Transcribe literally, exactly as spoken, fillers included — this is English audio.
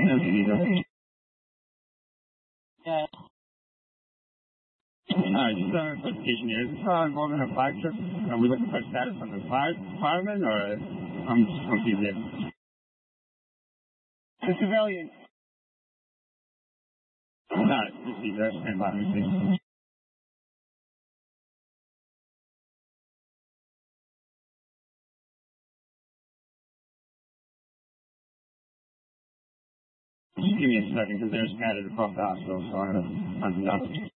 Okay. Yeah. Alright, just a clarification here. Is this uh, involving a flag trip? Are we looking for status on the fire, fireman, or I'm just confused here? The civilian. Alright, proceed. That's stand by me, please. Just give me a second, because they're scattered across the hospital, so I don't know.